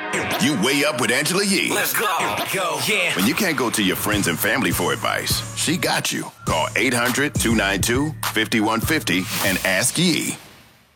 You Way Up with Angela Yee. Let's go. Yeah. When you can't go to your friends and family for advice, she got you. Call 800-292-5150 and ask Yee.